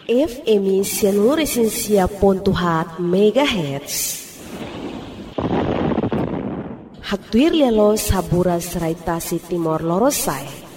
FM Sianuresensia Pontuhat MHz. Hatuir lelo sabura seraitasi Timor Lorosai.